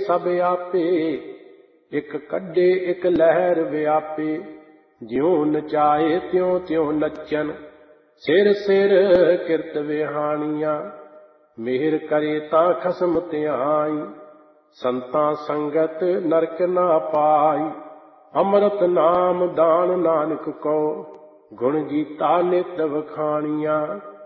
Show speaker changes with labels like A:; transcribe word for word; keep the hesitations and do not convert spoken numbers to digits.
A: ਸਭ ਆਪੇ, ਇੱਕ ਕੱਢੇ ਇੱਕ ਲਹਿਰ ਵਿਆਪੇ। ਜਿਉ ਨਚਾਏ ਤਿਉ ਤਿਉ ਨੱਚਨ, ਸਿਰ ਸਿਰ ਕਿਰਤ ਵਿਹਾਣੀਆਂ। ਮਿਹਰ ਕਰੇ ਤਾਂ ਖਸਮ ਧਿਆਈ, ਸੰਤਾਂ ਸੰਗਤ ਨਰਕ ਨਾ ਪਾਈ। ਅੰਮ੍ਰਿਤ ਨਾਮ ਦਾਨ ਨਾਨਕ ਕੋ, ਗੁਣ ਗੀਤਾ ਨਿਤ ਵਖਾਣੀਆਂ।